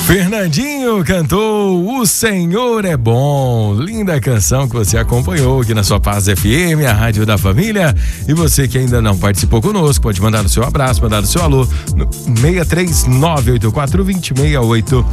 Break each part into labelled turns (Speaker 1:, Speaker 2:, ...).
Speaker 1: Fernandinho cantou O Senhor é Bom. Linda canção que você acompanhou aqui na sua Paz FM, a rádio da família. E você que ainda não participou conosco, pode mandar o seu abraço, mandar o seu alô no 63984206868.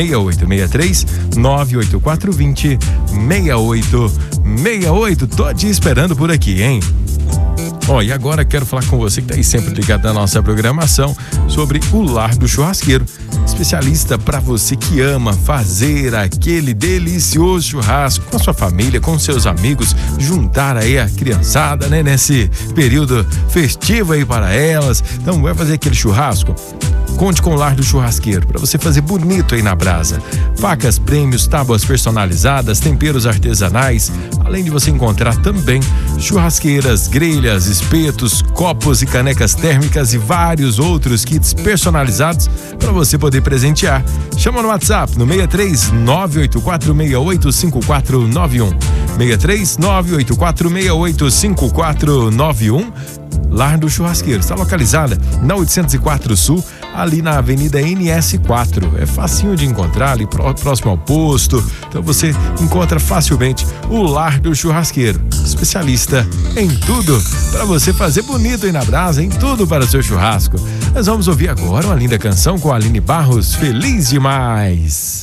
Speaker 1: 63984206868. Tô te esperando por aqui, hein? E agora quero falar com você que tá aí sempre ligado na nossa programação sobre o Lar do Churrasqueiro. Especialista para você que ama fazer aquele delicioso churrasco com a sua família, com seus amigos, juntar aí a criançada, né? Nesse período festivo aí para elas. Então vai fazer aquele churrasco? Conte com o Lar do Churrasqueiro, para você fazer bonito aí na brasa. Facas, prêmios, tábuas personalizadas, temperos artesanais, além de você encontrar também churrasqueiras, grelhas, espetos, copos e canecas térmicas e vários outros kits personalizados para você poder presentear. Chama no WhatsApp no 63984685491. 63984685491. Lar do Churrasqueiro está localizada na 804 Sul, ali na Avenida NS4. É facinho de encontrar, ali próximo ao posto. Então você encontra facilmente o Lar do Churrasqueiro. Especialista em tudo para você fazer bonito aí na brasa, em tudo para o seu churrasco. Nós vamos ouvir agora uma linda canção com a Aline Barros, Feliz Demais.